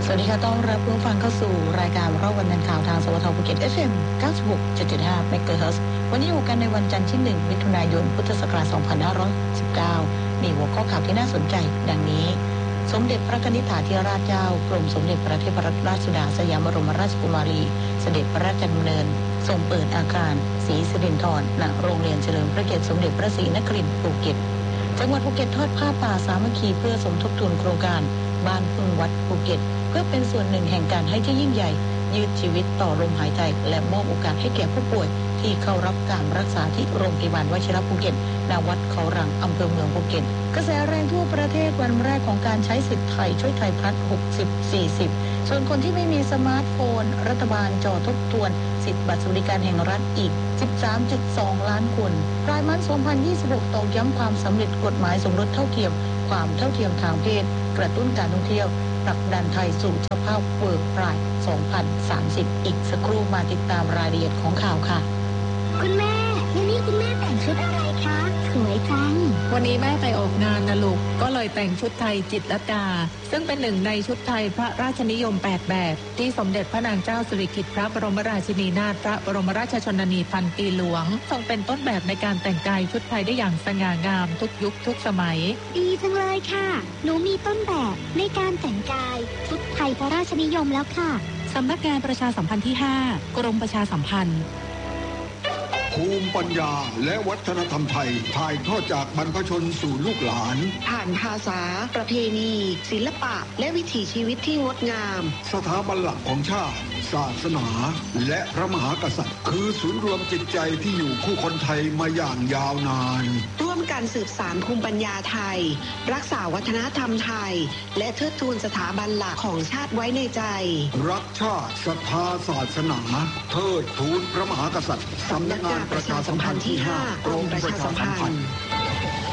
สวัสดีค่ะต้อนรับผู้ฟังเข้าสู่รายการรอบวันนันข่าวทางสวทภูเก็ต FM 96.75 MHz วันนี้อยู่กันในวันจันทร์ที่ 1 มิถุนายน พุทธศักราช 2519 มีหัวข้อข่าวที่น่าสนใจดังนี้ สมเด็จพระนิธิถาธิราชเจ้ากรมสมเด็จพระเทพรัตนราชสุดาสยามบรมราชกุมารีเสด็จพระราชดำเนินทรงเปิดอาคารศรีสิรินธรณโรงเรียนเฉลิมพระเกียรติสมเด็จพระศรีนครินทร์ภูเก็ตจังหวัดภูเก็ตทอดผ้าป่าสามัคคีเพื่อสมทบทุนโครงการบ้านพึ่งวัดภูเก็ตเพื่อเป็นส่วนหนึ่งแห่งการให้ที่ยิ่งใหญ่ยืดชีวิตต่อลมหายใจและมอบโอกาสให้แก่ผู้ป่วยที่เข้ารับการรักษาที่โรงพยาบาลวชิรภูเก็ตณวัดเขารังอำเภอเมืองภูเก็ตกระแสแรงทั่วประเทศวันแรกของการใช้สิทธิ์ไทยช่วยไทยพลัด60-40ส่วนคนที่ไม่มีสมาร์ทโฟนรัฐบาลจ่อทบทวนสิทธิบัตรสวัสดิการแห่งรัฐอีก 13.2 ล้านคนปลายมัน 2026 ตอกย้ำความสำเร็จกฎหมายสมรสเท่าเทียมความเท่าเทียมทางเพศกระตุ้นการท่องเที่ยวผลักดันไทยสู่สภาพเวิร์กไพร์2030อีกสักครู่มาติดตามรายละเอียดของข่าวค่ะคุณแม่วันนี้คุณแม่แต่งชุดอะไรคะสวยจังวันนี้แม่ไปออกงานนะลูกก็เลยแต่งชุดไทยจิตรลดาซึ่งเป็นหนึ่งในชุดไทยพระราชนิยม8แบบที่สมเด็จพระนางเจ้าสิริกิติ์พระบรมราชินีนาถพระบรมราชชนนีพันปีหลวงทรงเป็นต้นแบบในการแต่งกายชุดไทยได้อย่างสง่างามทุกยุคทุกสมัยดีจังเลยค่ะหนูมีต้นแบบในการแต่งกายชุดไทยพระราชนิยมแล้วค่ะสำนักงานประชาสัมพันธ์ที่ 5 กรมประชาสัมพันธ์ภูมิปัญญาและวัฒนธรรมไทยถ่ายทอดจากบรรพชนสู่ลูกหลานผ่านภาษาประเพณีศิลปะและวิถีชีวิตที่งดงามสถาบันหลักของชาติศาสนาและพระมหากษัตริย์คือศูนย์รวมจิตใจที่อยู่คู่คนไทยมาอย่างยาวนานร่วมกันสืบสานภูมิปัญญาไทยรักษาวัฒนธรรมไทยและเทิดทูนสถาบันหลักของชาติไว้ในใจรักชาติศรัทธาศาสนาเทิดทูนพระมหากษัตริย์สำนักงานประชาสัมพันธ์ที่ 5 กรมประชาสัมพันธ์